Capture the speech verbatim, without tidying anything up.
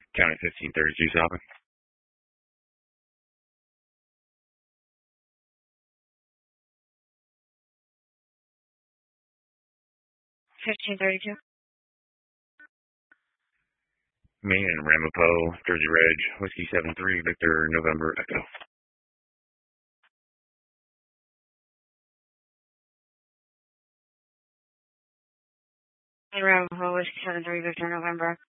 County fifteen thirty-two stopping. fifteen thirty-two. Me and Ramapo, Jersey Reg, Whiskey seven three, Victor, November, Echo. And Ramapo, Whiskey seven three, Victor, November.